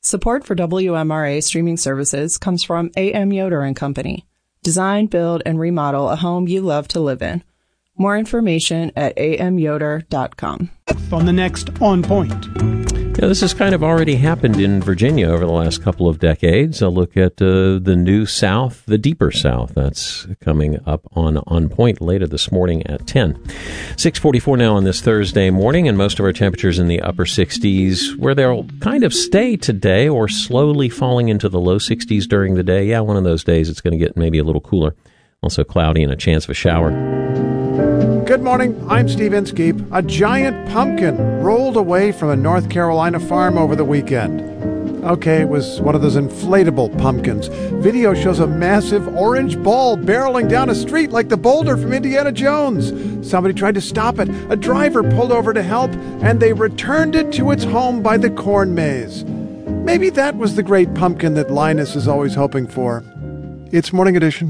Support for WMRA streaming services comes from A.M. Yoder & Company. Design, build, and remodel a home you love to live in. More information at amyoder.com. On the next On Point. Yeah, this has kind of already happened in Virginia over the last couple of decades. A look at the New South, the Deeper South. That's coming up on Point later this morning at 10. 6:44 now on this Thursday morning, and most of our temperatures in the upper 60s, where they'll kind of stay today or slowly falling into the low 60s during the day. Yeah, one of those days it's going to get maybe a little cooler. Also cloudy and a chance of a shower. Good morning, I'm Steve Inskeep. A giant pumpkin rolled away from a North Carolina farm over the weekend. Okay, it was one of those inflatable pumpkins. Video shows a massive orange ball barreling down a street like the boulder from Indiana Jones. Somebody tried to stop it. A driver pulled over to help, and they returned it to its home by the corn maze. Maybe that was the great pumpkin that Linus is always hoping for. It's Morning Edition.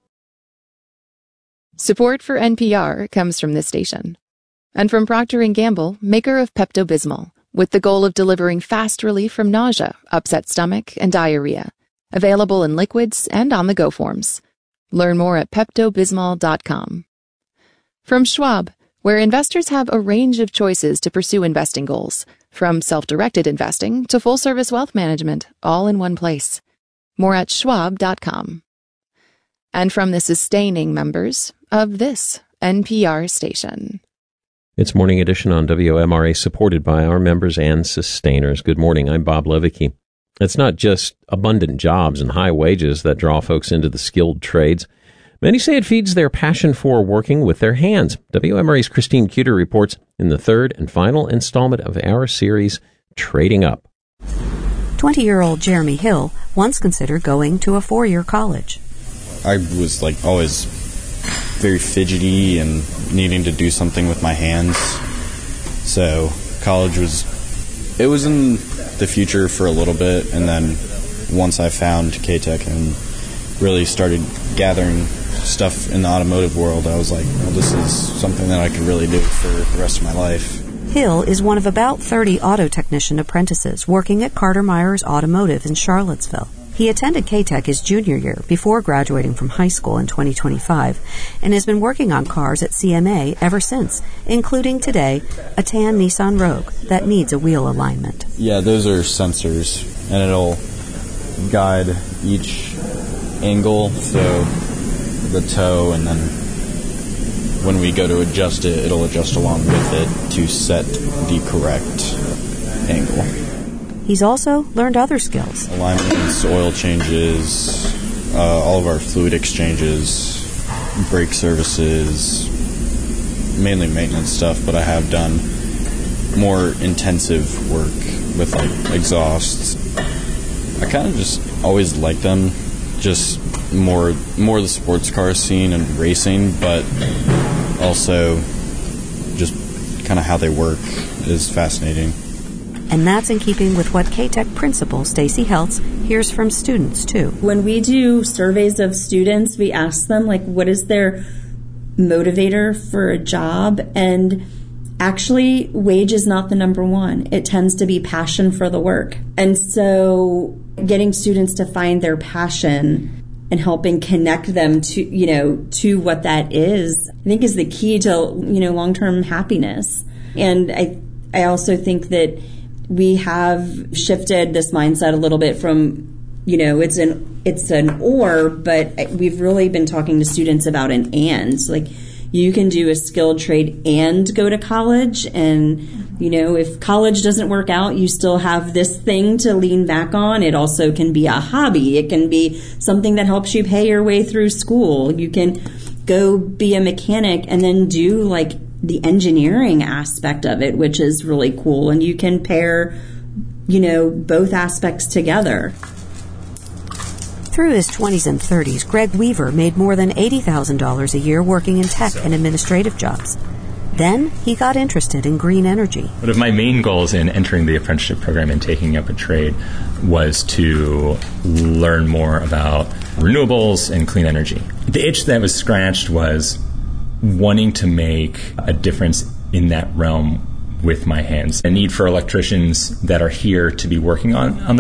Support for NPR comes from this station. And from Procter & Gamble, maker of Pepto-Bismol, with the goal of delivering fast relief from nausea, upset stomach, and diarrhea. Available in liquids and on-the-go forms. Learn more at PeptoBismol.com. From Schwab, where investors have a range of choices to pursue investing goals, from self-directed investing to full-service wealth management, all in one place. More at Schwab.com. And from the sustaining members of this NPR station. It's Morning Edition on WMRA, supported by our members and sustainers. Good morning, I'm Bob Levicki. It's not just abundant jobs and high wages that draw folks into the skilled trades. Many say it feeds their passion for working with their hands. WMRA's Christine Cuter reports in the third and final installment of our series, Trading Up. 20-year-old Jeremy Hill once considered going to a 4-year college. I was always very fidgety and needing to do something with my hands. So college was in the future for a little bit, and then once I found K-Tech and really started gathering stuff in the automotive world, I was like, well, this is something that I could really do for the rest of my life. Hill is one of about 30 auto technician apprentices working at Carter Myers Automotive in Charlottesville. He attended K-Tech his junior year before graduating from high school in 2025 and has been working on cars at CMA ever since, including today a tan Nissan Rogue that needs a wheel alignment. Yeah, those are sensors, and it'll guide each angle, so the toe, and then when we go to adjust it, it'll adjust along with it to set the correct angle. He's also learned other skills. Alignments, oil changes, all of our fluid exchanges, brake services, mainly maintenance stuff, but I have done more intensive work with exhausts. I kind of just always liked them, just more the sports car scene and racing, but also just kind of how they work is fascinating. And that's in keeping with what K-Tech principal Stacy Heltz hears from students, too. When we do surveys of students, we ask them, what is their motivator for a job? And actually, wage is not the number one. It tends to be passion for the work. And so getting students to find their passion and helping connect them to what that is, I think is the key to, long-term happiness. And I also think that we have shifted this mindset a little bit from, it's an or, but we've really been talking to students about an and. You can do a skilled trade and go to college, and, if college doesn't work out, you still have this thing to lean back on. It also can be a hobby. It can be something that helps you pay your way through school. You can go be a mechanic and then do, the engineering aspect of it, which is really cool. And you can pair, both aspects together. Through his 20s and 30s, Greg Weaver made more than $80,000 a year working in tech and administrative jobs. Then he got interested in green energy. One of my main goals in entering the apprenticeship program and taking up a trade was to learn more about renewables and clean energy. The itch that was scratched was wanting to make a difference in that realm with my hands. A need for electricians that are here to be working on